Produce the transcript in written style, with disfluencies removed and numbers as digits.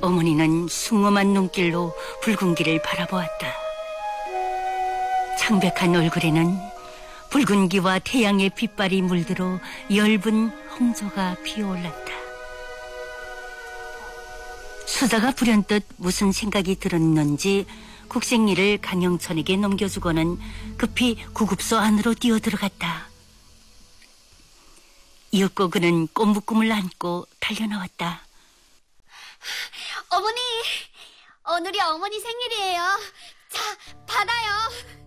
어머니는 숭엄한 눈길로 붉은 길을 바라보았다. 창백한 얼굴에는 붉은 기와 태양의 빛발이 물들어 엷은 홍조가 피어올랐다. 수자가 불현듯 무슨 생각이 들었는지 국생리를 강영천에게 넘겨주고는 급히 구급소 안으로 뛰어들어갔다. 이윽고 그는 꽃묶음을 안고 달려나왔다. 어머니, 오늘이 어머니 생일이에요. 자, 받아요.